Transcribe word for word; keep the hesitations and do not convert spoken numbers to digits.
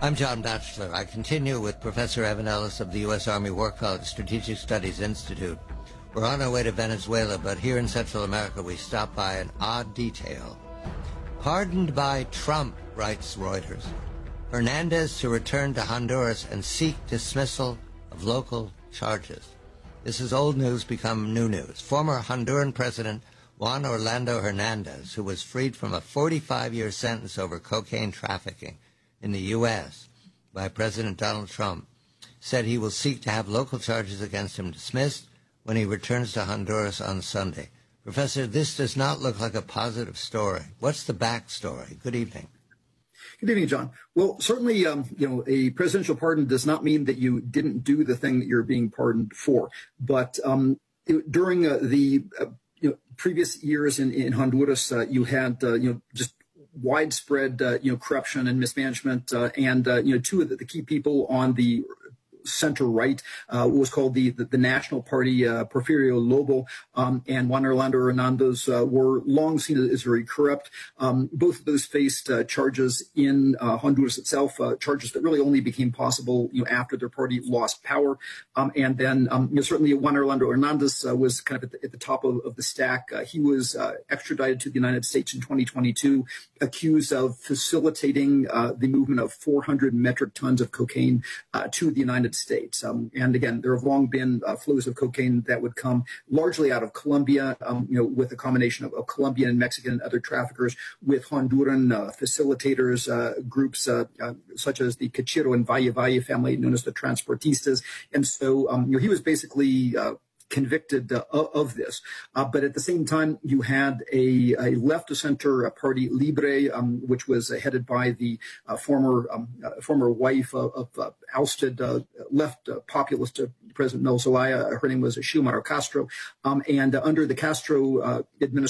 I'm John Batchelor. I continue with Professor Evan Ellis of the U S Army War College Strategic Studies Institute. We're on our way to Venezuela, but here in Central America we stop by an odd detail. Pardoned by Trump, writes Reuters. Hernandez to return to Honduras and seek dismissal of local charges. This is old news become new news. Former Honduran President Juan Orlando Hernandez, who was freed from a forty-five-year sentence over cocaine trafficking in the U S by President Donald Trump, said he will seek to have local charges against him dismissed when he returns to Honduras on Sunday. Professor, this does not look like a positive story. What's the backstory? Good evening. Good evening, John. Well, certainly, um, you know, a presidential pardon does not mean that you didn't do the thing that you're being pardoned for. But um, it, during uh, the uh, you know, previous years in, in Honduras, uh, you had, uh, you know, just widespread, uh, you know, corruption and mismanagement. Uh, and, uh, you know, two of the, the key people on the center right uh, was called the, the, the National Party, uh, Porfirio Lobo um, and Juan Orlando Hernandez uh, were long seen as very corrupt. Um, both of those faced uh, charges in uh, Honduras itself, uh, charges that really only became possible you know, after their party lost power. Um, and then um, you know, certainly Juan Orlando Hernandez uh, was kind of at the, at the top of, of the stack. Uh, he was uh, extradited to the United States in twenty twenty-two, accused of facilitating uh, the movement of four hundred metric tons of cocaine uh, to the United States. Um, and again, there have long been uh, flows of cocaine that would come largely out of Colombia, um, you know, with a combination of, of Colombian and Mexican and other traffickers, with Honduran uh, facilitators, uh, groups uh, uh, such as the Cachiro and Valle Valle family, known as the Transportistas. And so, um, you know, he was basically uh, convicted uh, of this. Uh, but at the same time, you had a, a left-of-center party, Libre, um, which was uh, headed by the uh, former um, uh, former wife of, of uh, ousted uh, left uh, populist uh, President Mel Zelaya. Her name was Xiomara Castro. Um, and uh, under the Castro uh, administration,